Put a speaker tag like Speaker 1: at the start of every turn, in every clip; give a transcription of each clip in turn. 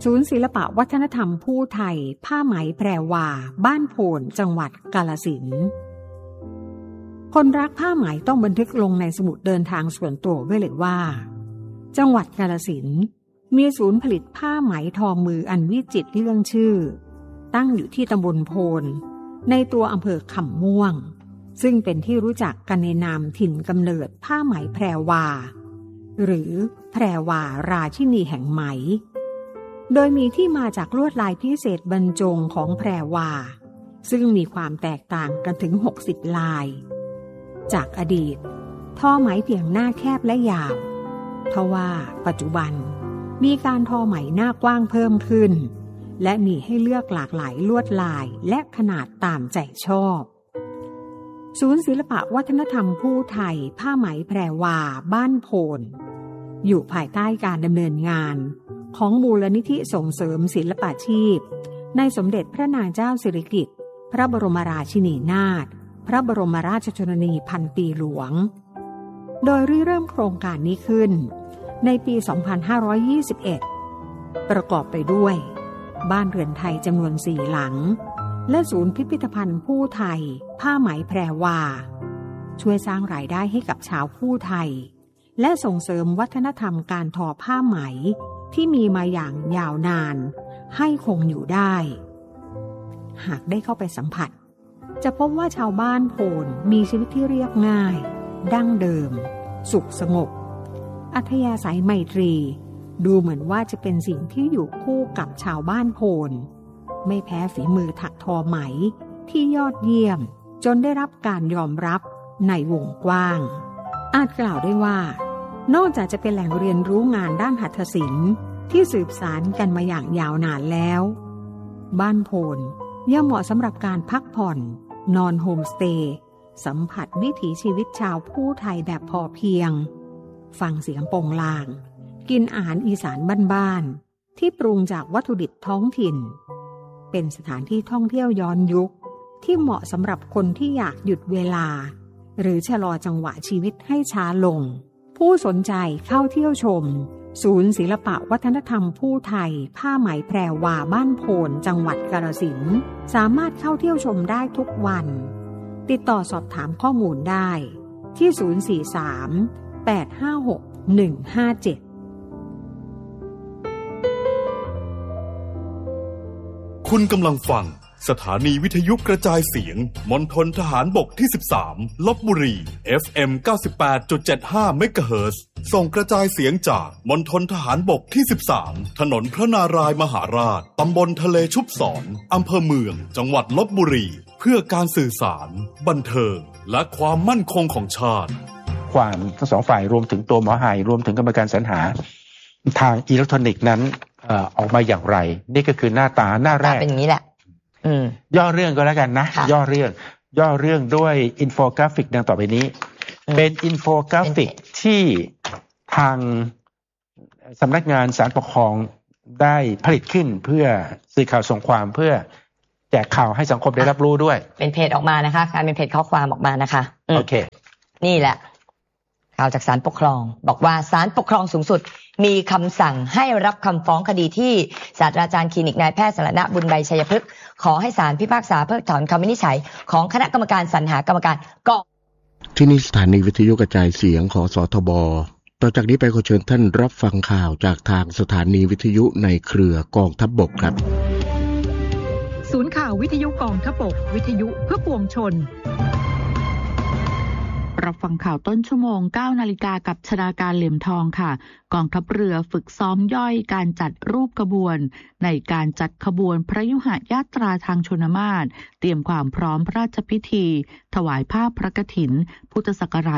Speaker 1: ศูนย์ศิลปวัฒนธรรมผู้ไทยผ้าไหมแพรวาบ้านโพนจังหวัดกาฬสินธุ์คนรักผ้าไหมต้องบันทึกลงในสมุดเดินทางส่วนตัวไว้เลยว่าจังหวัดกาฬสินธุ์มีศูนย์ผลิตผ้าไหมทอมืออันวิจิตรเรื่องชื่อตั้งอยู่ที่ตำบลโพนในตัวอำเภอคำม่วงซึ่งเป็นที่รู้จักกันในนามถิ่นกำเนิดผ้าไหมแพรวาหรือแพรวาราชินีแห่งไหมโดยมีที่มาจากลวดลายพิเศษบรรจงของแพรวาซึ่งมีความแตกต่างกันถึง60ลายจากอดีตทอไหมเพียงหน้าแคบและยาวทว่าปัจจุบันมีการทอไหมหน้ากว้างเพิ่มขึ้นและมีให้เลือกหลากหลายลวดลายและขนาดตามใจชอบศูนย์ศิลปวัฒนธรรมผู้ไทยผ้าไหมแพรวาบ้านโพนอยู่ภายใต้การดำเนินงานของมูลนิธิส่งเสริมศิลปาชีพในสมเด็จพระนางเจ้าสิริกิติ์พระบรมราชินีนาถพระบรมราชชนนีพันปีหลวงโดยริเริ่มโครงการนี้ขึ้นในปี 2521 ประกอบไปด้วยบ้านเรือนไทยจำนวน4หลังและศูนย์พิพิธภัณฑ์ผู้ไทยผ้าไหมแพรวาช่วยสร้างรายได้ให้กับชาวผู้ไทยและส่งเสริมวัฒนธรรมการทอผ้าไหมที่มีมาอย่างยาวนานให้คงอยู่ได้หากได้เข้าไปสัมผัสจะพบว่าชาวบ้านโพนมีชีวิตที่เรียบง่ายดั้งเดิมสุขสงบอัธยาศัยไมตรีดูเหมือนว่าจะเป็นสิ่งที่อยู่คู่กับชาวบ้านโพนไม่แพ้ฝีมือถักทอไหมที่ยอดเยี่ยมจนได้รับการยอมรับในวงกว้างอาจกล่าวได้ว่านอกจากจะเป็นแหล่งเรียนรู้งานด้านหัตถศิลป์ที่สืบสานกันมาอย่างยาวนานแล้วบ้านโพนยังเหมาะสำหรับการพักผ่อนนอนโฮมสเตย์สัมผัสวิถีชีวิตชาวผู้ไทยแบบพอเพียงฟังเสียงโป่งลางกินอาหารอีสานบ้านๆที่ปรุงจากวัตถุดิบท้องถิ่นเป็นสถานที่ท่องเที่ยวย้อนยุคที่เหมาะสำหรับคนที่อยากหยุดเวลาหรือชะลอจังหวะชีวิตให้ช้าลงผู้สนใจเข้าเที่ยวชมศูนย์ศิลปวัฒนธรรมผู้ไทยผ้าไหมแพรวาบ้านโพนจังหวัดกาฬสินธุ์สามารถเข้าเที่ยวชมได้ทุกวันติดต่อสอบถามข้อมูลได้ที่043-856-157
Speaker 2: คุณกำลังฟังสถานีวิทยุกระจายเสียงมณฑลทหารบกที่13ลพบุรี FM 98.75 เมกะเฮิรตซ์ส่งกระจายเสียงจากมณฑลทหารบกที่13ถนนพระนารายมหาราชตำบลทะเลชุบศรอำเภอเมืองจังหวัดลพบุรีเพื่อการสื่อสารบันเทิงและความมั่นคงของชาติ
Speaker 3: ความทั้งสองฝ่ายรวมถึงตัวหมอไฮรวมถึงกรรมการสรรหาทางอิเล็กทรอนิกส์นั้นออกมาอย่างไรนี่ก็คือหน้าตาหน้าแรก
Speaker 4: เป็นอย่างนี้แหละ
Speaker 3: ย่อเรื่องก็แล้วกันนะย่อเรื่องด้วยอินโฟกราฟิกดังต่อไปนี้เป็นอินโฟกราฟิกที่ทางสำนักงานศาลปกครองได้ผลิตขึ้นเพื่อสื่อข่าวส่งความเพื่อแจกข่าวให้สังคมได้รับรู้ด้วย
Speaker 4: เป็นเพจออกมานะคะการเป็นเพจข้อความออกมานะคะ
Speaker 3: โอเค
Speaker 4: นี่แหละข่าวจากศาลปกครองบอกว่าศาลปกครองสูงสุดมีคำสั่งให้รับคำฟ้องคดีที่ศาสตราจารย์คลินิกนายแพทย์สรณบุญใบชัยพฤกษ์ขอให้ศาลพิพากษาเพิกถอนคำวินิจฉัยของคณะกรรมการสรรหากรรมการก.
Speaker 5: ที่นี่สถานีวิทยุกระจายเสียงของสทบ.ต่อจากนี้ไปขอเชิญท่านรับฟังข่าวจากทางสถานีวิทยุในเครือกองทัพบกครับ
Speaker 6: ศูนย์ข่าววิทยุกองทัพบกวิทยุเพื่อปวงชนรับฟังข่าวต้นชั่วโมง 9 นาฬิกากับชนาการเหลี่ยมทองค่ะกองทัพเรือฝึกซ้อมย่อยการจัดรูปขบวนในการจัดขบวนพระยุหญาตราทางชนมาศเตรียมความพร้อมพระราชพิธีถวายผ้าพระกฐินพุทธศักราช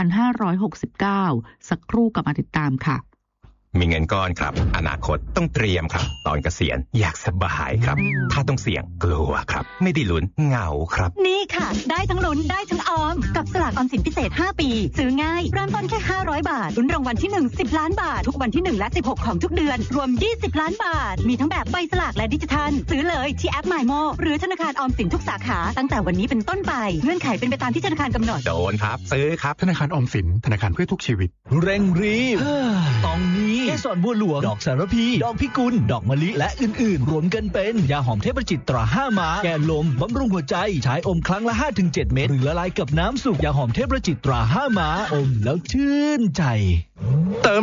Speaker 6: 2569 สักครู่กับมาติดตามค่ะ
Speaker 7: มีเงินก้อนครับอนาคตต้องเตรียมครับตอนเกษียณอยากสบายครับถ้าต้องเสี่ยงกลัวครับไม่ได้ลุ้นเหงาครับ
Speaker 8: นี่ค่ะได้ทั้งลุ้นได้ทั้งออมกับสลากออมสินพิเศษ5ปีซื้อง่ายเริ่มต้นแค่500บาทลุ้นรางวัลที่1 10ล้านบาททุกวันที่1และ16ของทุกเดือนรวม20ล้านบาทมีทั้งแบบใบสลากและดิจิทัลซื้อเลยที่แอป MyMo หรือธนาคารออมสินทุกสาขาตั้งแต่วันนี้เป็นต้นไปเงื่อนไขเป็นไปตามที่ธนาคารกำหนด
Speaker 7: โดนครับซื้อครับ
Speaker 9: ธนาคารออมสินธนาคารเพื่อทุกชีวิต
Speaker 10: เร่งรีบต้องนี้
Speaker 9: เกสรบัวหลวงดอกสารพีดอกพิกุลดอกมะลิและอื่นๆรวมกันเป็นยาหอมเทพประจิตตรา5 ม้าแก้ลมบำรุงหัวใจใช้อมครั้งละ 5-7 เม็ดหรือละลายกับน้ำสุกยาหอมเทพประจิตตรา5 ม้าอมแล้วชื่นใจ
Speaker 2: เติม